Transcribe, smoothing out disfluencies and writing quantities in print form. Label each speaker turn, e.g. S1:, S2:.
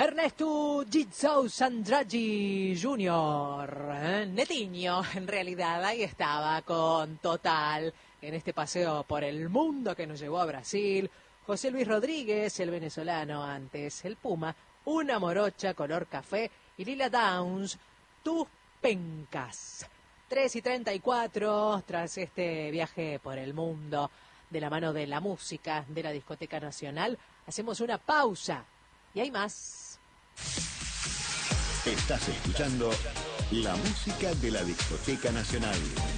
S1: Ernesto Jigsaw Sandragi Jr., Netiño, en realidad, ahí estaba con Total, en este paseo por el mundo que nos llevó a Brasil. José Luis Rodríguez, el venezolano, antes el Puma, Una Morocha color café y Lila Downs, Tus Pencas. 3:34, tras este viaje por el mundo, de la mano de la música de la Discoteca Nacional, hacemos una pausa y hay más.
S2: Estás escuchando la música de la Discoteca Nacional.